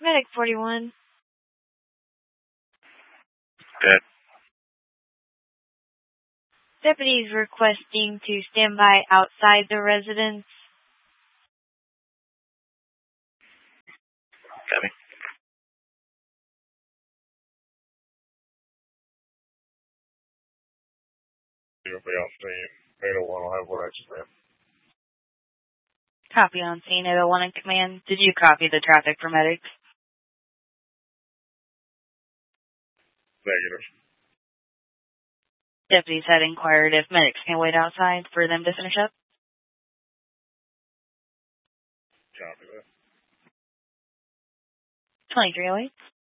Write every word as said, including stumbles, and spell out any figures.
Medic forty-one. Good. Deputies requesting to stand by outside the residence. Copy. Anybody else saying eight oh one will have what I just said. Copy on scene, eight oh one in command. Did you copy the traffic for medics? Negative. Deputies had inquired if medics can wait outside for them to finish up. Copy that. twenty-three oh eight.